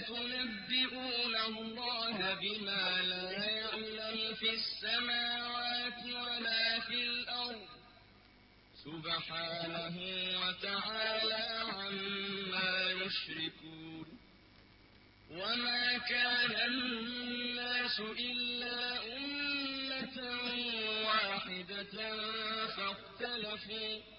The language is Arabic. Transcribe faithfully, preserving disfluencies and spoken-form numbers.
أَتُنَبِّئُونَ اللَّهَ بِمَا لَا يَعْلَمُ فِي السَّمَاوَاتِ وَلَا فِي الْأَرْضِ ۚ سُبْحَانَهُ وَتَعَالَىٰ عَمَّا يُشْرِكُونَ وَمَا كَانَ النَّاسُ إِلَّا أُمَّةً وَاحِدَةً فَاخْتَلَفُوا